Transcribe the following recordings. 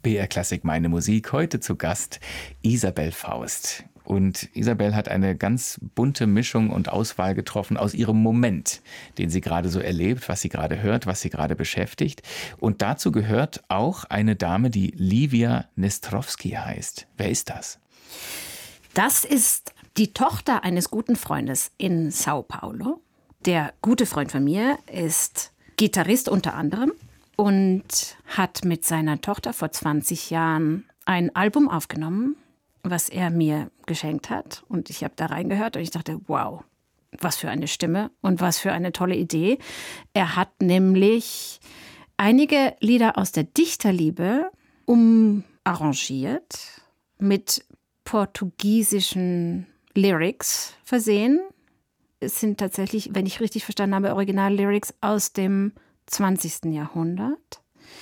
BR Klassik Meine Musik, heute zu Gast Isabell Faust. Und Isabell hat eine ganz bunte Mischung und Auswahl getroffen aus ihrem Moment, den sie gerade so erlebt, was sie gerade hört, was sie gerade beschäftigt. Und dazu gehört auch eine Dame, die Lívia Nestrowski heißt. Wer ist das? Das ist die Tochter eines guten Freundes in Sao Paulo. Der gute Freund von mir ist Gitarrist unter anderem und hat mit seiner Tochter vor 20 Jahren ein Album aufgenommen, was er mir geschenkt hat. Und ich habe da reingehört und ich dachte, wow, was für eine Stimme und was für eine tolle Idee. Er hat nämlich einige Lieder aus der Dichterliebe umarrangiert, mit portugiesischen Lyrics versehen. Es sind tatsächlich, wenn ich richtig verstanden habe, Original-Lyrics aus dem 20. Jahrhundert.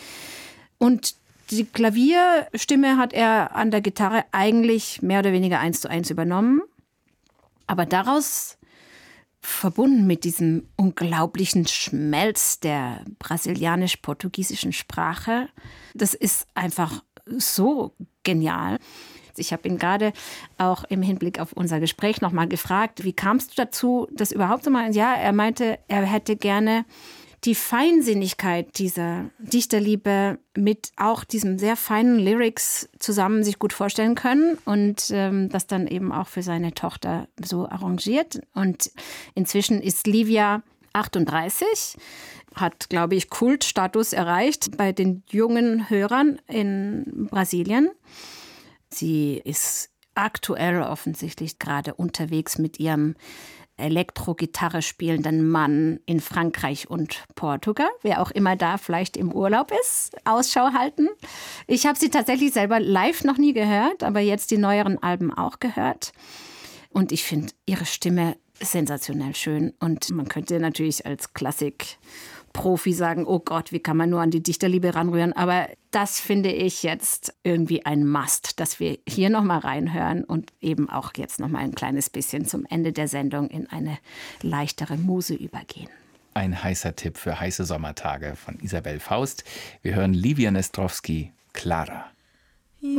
Und die Klavierstimme hat er an der Gitarre eigentlich mehr oder weniger 1:1 übernommen. Aber daraus, verbunden mit diesem unglaublichen Schmelz der brasilianisch-portugiesischen Sprache, das ist einfach so genial. Ich habe ihn gerade auch im Hinblick auf unser Gespräch nochmal gefragt, wie kamst du dazu, das überhaupt zu machen? Ja, er meinte, er hätte gerne die Feinsinnigkeit dieser Dichterliebe mit auch diesem sehr feinen Lyrics zusammen sich gut vorstellen können und das dann eben auch für seine Tochter so arrangiert. Und inzwischen ist Lívia 38, hat, glaube ich, Kultstatus erreicht bei den jungen Hörern in Brasilien. Sie ist aktuell offensichtlich gerade unterwegs mit ihrem Elektro-Gitarre spielenden Mann in Frankreich und Portugal. Wer auch immer da vielleicht im Urlaub ist, Ausschau halten. Ich habe sie tatsächlich selber live noch nie gehört, aber jetzt die neueren Alben auch gehört. Und ich finde ihre Stimme sensationell schön. Und man könnte natürlich als Klassik-Profi sagen, oh Gott, wie kann man nur an die Dichterliebe ranrühren. Aber das finde ich jetzt irgendwie ein Must, dass wir hier nochmal reinhören und eben auch jetzt nochmal ein kleines bisschen zum Ende der Sendung in eine leichtere Muse übergehen. Ein heißer Tipp für heiße Sommertage von Isabell Faust. Wir hören Lívia Nestrowski, Clara.